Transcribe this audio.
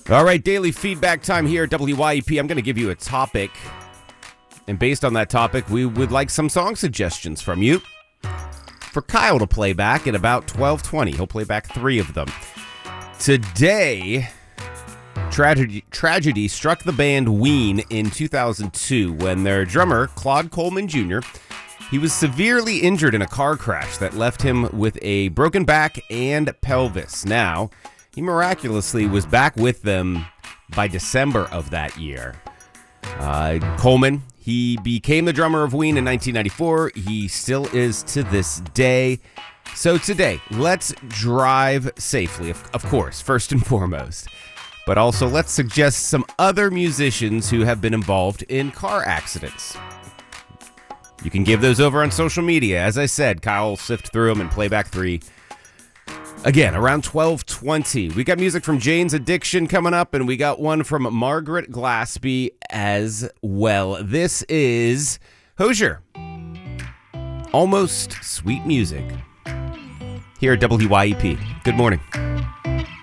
All right, daily feedback time here at WYEP. I'm going to give you a topic, and based on that topic, we would like some song suggestions from you for Kyle to play back at about 12:20. He'll play back 3 of them. Today, tragedy struck the band Ween in 2002 when their drummer, Claude Coleman Jr., he was severely injured in a car crash that left him with a broken back and pelvis. Now, he miraculously was back with them by December of that year. Coleman, he became the drummer of Ween in 1994. He still is to this day. So today, let's drive safely, of course, first and foremost. But also, let's suggest some other musicians who have been involved in car accidents. You can give those over on social media. As I said, Kyle will sift through them and play back 3. Again, around 12:20. We got music from Jane's Addiction coming up, and we got one from Margaret Glaspie as well. This is Hozier. Almost Sweet Music. Here at WYEP. Good morning.